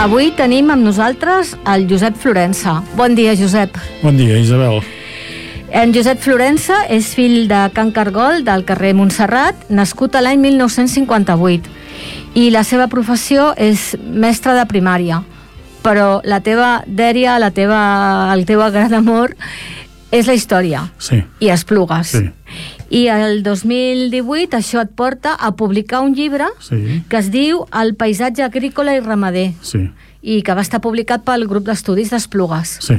Avui tenim amb nosaltres el Josep Florensa. Bon dia, Josep. Bon dia, Isabel. En Josep Florensa és fill de Can Cargol, del carrer Montserrat, nascut a l'any 1958. I la seva professió és mestre de primària. Però la teva dèria, el teu gran amor, és la història. Sí. I Esplugues. Sí. I el 2018 això et porta a publicar un llibre que es diu El paisatge agrícola i ramader, i que va estar publicat pel grup d'estudis d'Esplugues. Sí.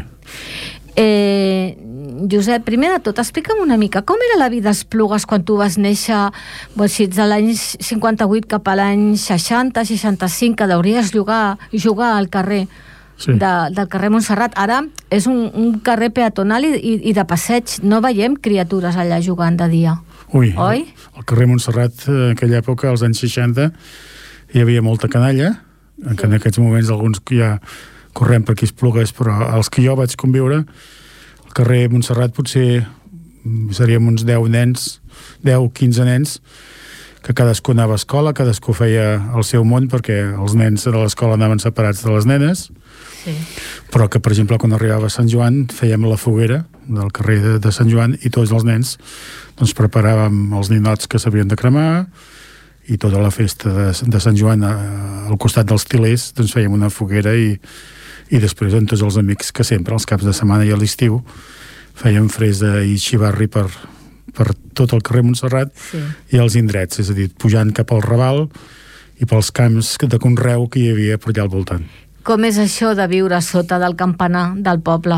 Josep, primer de tot, explica'm una mica com era la vida a Esplugues quan tu vas néixer, si ets de l'any 58 cap a l'any 60-65, que deuries jugar al carrer del carrer Montserrat. Ara és un carrer peatonal i de passeig. No veiem criatures allà jugant de dia. Oi? El carrer Montserrat, en aquella època, als anys 60, hi havia molta canalla, que en aquests moments alguns ja correm per aquí Esplugues, però els que jo vaig conviure, al carrer Montserrat potser seríem uns 10 nens, 10-15 nens, que cadascú anava a escola, cadascú feia el seu món, perquè els nens de l'escola anaven separats de les nenes, però que, per exemple, quan arribava a Sant Joan fèiem la foguera del carrer de Sant Joan i tots els nens doncs preparàvem els ninots que s'havien de cremar i tota la festa de Sant Joan al costat dels tilers doncs fèiem una foguera i després amb tots els amics que sempre els caps de setmana i a l'estiu fèiem fresa i xivarri per tot el carrer Montserrat i els indrets, és a dir, pujant cap al Raval i pels camps de conreu que hi havia per allà al voltant. Com és això de viure sota del campanar del poble?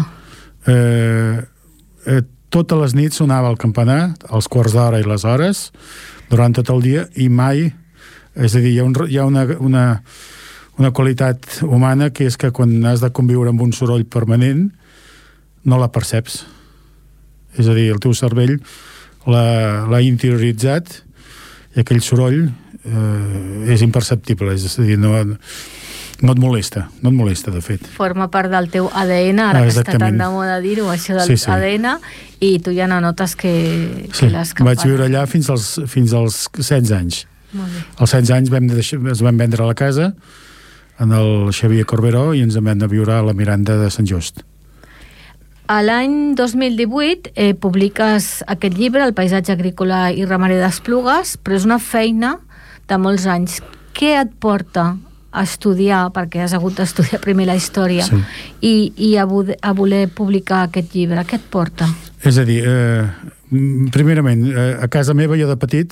Totes les nits sonava el campanar, els quarts d'hora i les hores, durant tot el dia, i mai, és a dir, hi ha una qualitat humana que és que quan has de conviure amb un soroll permanent no la perceps. És a dir, el teu cervell l'ha interioritzat i aquell soroll és imperceptible, és a dir, no et molesta, de fet. Forma part del teu ADN, ara que està tan de moda dir-ho, això del ADN, i tu ja no notes que les campanes... Vaig viure allà fins als 16 anys. Molt bé. Als 16 anys ens vam vendre la casa en el Xavier Corberó i ens en vam anar a viure a la Miranda de Sant Just. A l'any 2018 publiques aquest llibre, El paisatge agrícola i ramader d'Esplugues, però és una feina de molts anys. Què et porta a estudiar, perquè has hagut d'estudiar primer la història, i a voler publicar aquest llibre? Què et porta? És a dir, primerament, a casa meva, jo de petit,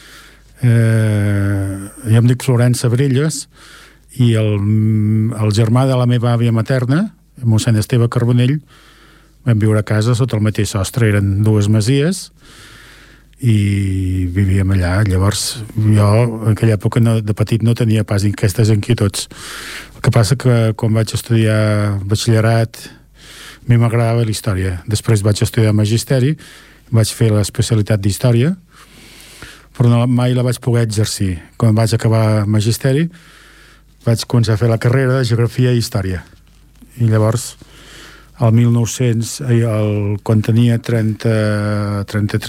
jo em dic Florensa Brelles, i el germà de la meva àvia materna, mossèn Esteve Carbonell, vam viure a casa sota el mateix sostre, eren dues masies, i vivíem allà. Llavors jo en aquella època de petit no tenia pas aquestes inquietuds. El que passa que quan vaig estudiar batxillerat a mi m'agradava la història. Després vaig estudiar magisteri, vaig fer l'especialitat d'història, però mai la vaig poder exercir. Quan vaig acabar magisteri vaig començar a fer la carrera de geografia i història, i llavors el 1900, quan tenia 33